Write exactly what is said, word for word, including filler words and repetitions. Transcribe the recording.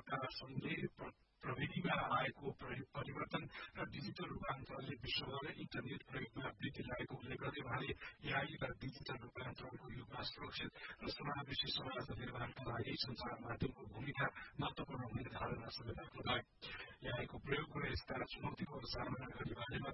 प्रकाशनले प्रविधिमा आएको परिवर्तन र डिजिटल रूपान्तरणले विश्वभर इन्टरनेट प्रयोगमा वृद्धि ल्याएको उल्लेख गर्दै उहाँले एआई र डिजिटल रूपान्तरणको युगमा सुरक्षित र समावेशी समाज निर्माणका लागि संचार माध्यमको भूमिका महत्वपूर्ण हुने धारणा समेत राख्नुभयो। एआईको प्रयोग र यसका चुनौतीको सामना गर्ने बारेमा